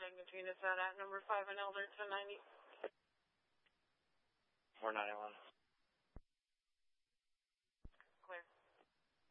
magnitude is that at number 5 and Elder 1090? 491.